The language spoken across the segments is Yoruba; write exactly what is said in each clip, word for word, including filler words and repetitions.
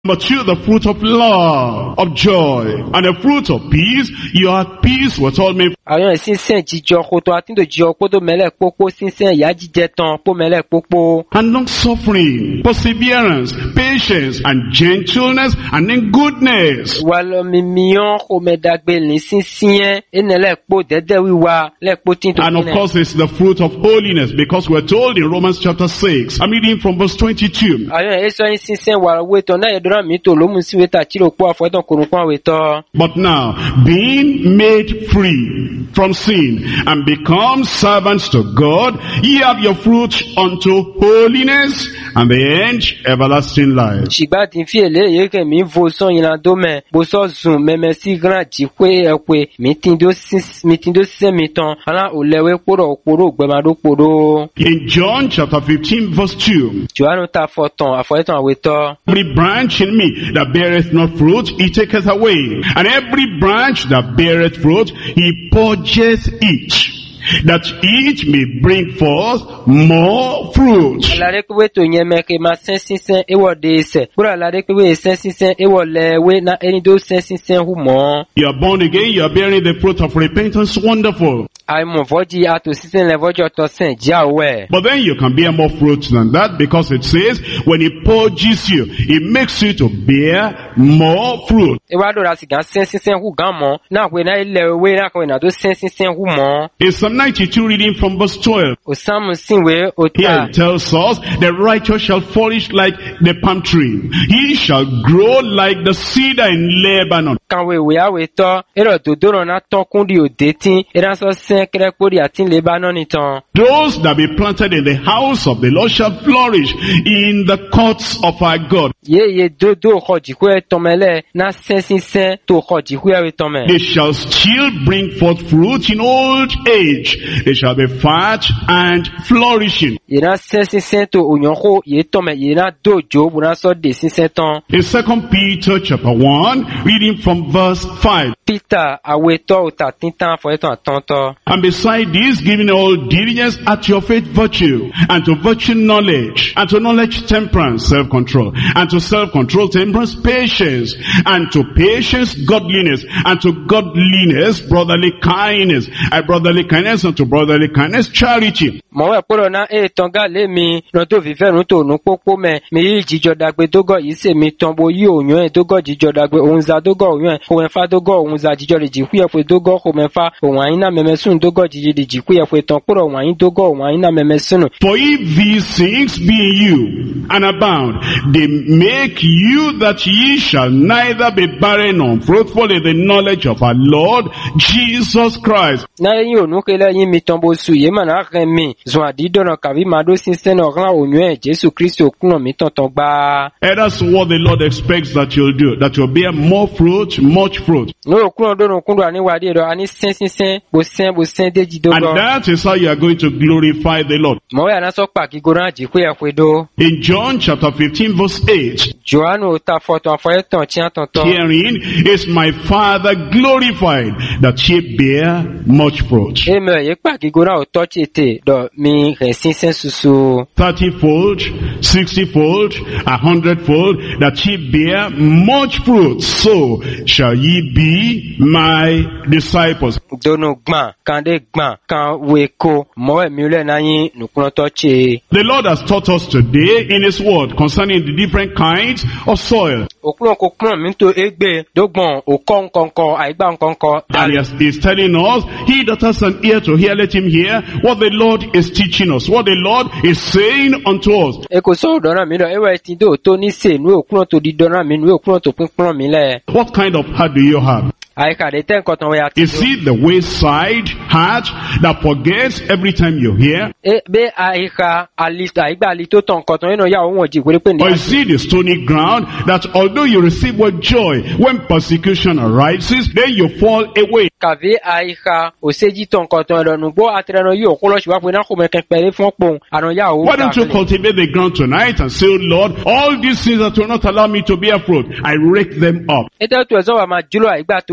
Number two, the fruit of love, of joy, and the fruit of peace. You are at peace with all men. Àwọn ìsinsìn jíjọ kótó àtúndò jíjọ kótó mẹ́lẹ̀ pópó sínsìn ìyá jíjẹ tán pó mẹ́lẹ̀ pópó. And long suffering, perseverance, patience, and gentleness, and then goodness. Wà lọ mímíyàn kó mẹ́dàgbé ní sínsìn ẹnẹ lẹ́pọ̀ dẹ́dẹ́ wíwá lẹ́pọ̀ tí tó. And of course it's the fruit of holiness, because we're told in Romans chapter six. I'm reading from verse twenty-two. Àwọn èso ìsinsìn wà wétọ̀ náà ẹ̀dọ́rà mi tó ló mú sí wétà tí ló pọ̀ àfọ́tàn kòrùnkún àwétọ́. But now, being made free from sin and become servants to God, ye have your fruit unto holiness, and the end everlasting life. Ṣìgbà tí fi èlé yìí kẹ́ mi vo sọ yìnyín tó mẹ́ bó sọ zùn mẹ́mẹ́ sí grand jí pé ẹ pé mi tí ndó sísẹ́ mi tán alá ò lẹ́wẹ́ kpóró kpóró gbẹ̀mádó kpóró. In John chapter fifteen verse two. Jòhánù ta fọ̀tàn àfọ̀yẹ́tàn àwẹ̀tọ́. Every branch in me that beareth not fruit, he taketh away. And every branch that beareth fruit, he purgeth it, that it may bring forth more fruit. Alare kwe to nyeme ke ma sensinsen ewo de se. Kura alare kwe sensinsen ewo lewe na eni do sensinsen humo. You are born again, you are bearing the fruit of repentance, wonderful. Ai mo voji ato sisen le voji oto sen jawe. But then you can bear more fruit than that, because it says when he purges you, it makes you to bear more fruit. Ewa do la si gan sensinsen hu gan mo. Na kwe na lewe na kwe na do sensinsen humo. In Psalm ninety-two, reading from verse twelve. Osamu sinwe ota. Here it tells us, the righteous shall flourish like the palm tree. He shall grow like the cedar in Lebanon. Kanwe we awe to, ero dodoro na tokun di odetin, era so sen kere pori atin Lebanon itan. Those that be planted in the house of the Lord shall flourish in the courts of our God. Ye ye dodo khoji kwe tomele na sensin sen to khoji kwe we tome. They shall still bring forth fruit in old age. They shall be fat and flourishing. Yena sensin sen to onyoko ye tome yena dojo buna so de sinsen ton. In Second Peter chapter one, reading from verse five. Peter aweto uta tintan fo eton tonto. And beside this, giving all diligence, at your faith virtue, and to virtue knowledge, and to knowledge temperance, self-control, and to self-control temperance, patience, and to patience godliness, and to godliness brotherly kindness, and brotherly kindness unto brotherly kindness charity. Mo we poro na e tonga le mi no to fi ferun to nu popo me mi yi jijo dagbe dogo yi se mi tonbo yi oyun e dogo jijo dagbe ohun za dogo oyun ko en fa dogo ohun za jijo le ji ku e pe dogo ko me fa ohun ayin na meme sun dogo jiji le ji ku e pe ton poro ohun ayin dogo ohun ayin na meme sun. For if these things be in you and abound, they make you that ye shall neither be barren nor unfruitful in the knowledge of our Lord Jesus Christ. Na yin onu ke le yin mi tonbo su ye ma na ren mi zon adido na kavi mado sinsen no ran oyun e Jesu Christ okun mi tonton gba. And that's what the Lord expects that you'll do, that you'll bear more fruit, much fruit. No okun do no kun do ani wadi do ani sensinsen bo sen bo sen deji dogo. And that is how you are going to glorify the Lord. Mo ya na so pa ki goran ji ku e pe do. In John chapter fifteen verse eight. Johannu ta foto afoye ton ti tonton. Herein is my Father glorified, that ye bear much fruit. E me ye pa ki goran o to ti te do mi resinsen susu. Thirty-fold, sixty-fold, a hundredfold, that ye bear much fruit, so shall ye be my disciples. Dono gban, kande gban, kan weko, mo e mi le na yin nukun to che. The Lord has taught us today in His Word concerning the different kinds of soil. Okun ko kun mi to egbe, dogbon, okon konko, aigba nkonko. And he has, he's telling us, he that has an ear to hear, let him hear what the Lord is teaching us, what the Lord is saying unto us. Eko so dona mi do ewe ti do to ni se nu okun to di dona mi nu okun to pinpon mi le. What kind of heart do you have? Aika de ten koton we ati. Is it the wayside heart that forgets every time you hear? E be aika alista aigba ali to ton koton eno ya won ji were pe ni. Or is it the stony ground that although you receive with joy, when persecution arises, then you fall away? Kave aika oseji ton koton lo nu bo atreno yi okun lo si wa pe na ko me ken pere fun pon anon ya o. Why don't you cultivate the ground tonight and say, oh Lord, all these things that will not allow me to bear fruit, I rake them up. Eta to so wa ma julo aigba to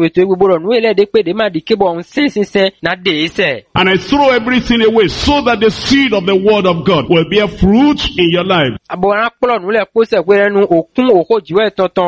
to gbogbo ro nu ele de pe de ma di kebo un sin sin sin na de ise. And I throw everything away so that the seed of the word of God will bear fruit in your life. Abo ran polo nu le po se pe renu okun oko jiwe tonton